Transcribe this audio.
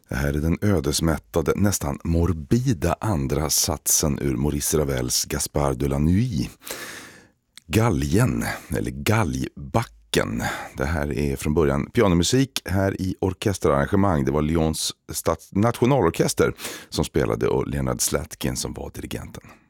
Det här är den ödesmättade, nästan morbida andra satsen ur Maurice Ravels Gaspard de la Nuit. Galgen, eller galgbacken. Det här är från början pianomusik här i orkesterarrangemang. Det var Lyons nationalorkester som spelade och Leonard Slatkin som var dirigenten.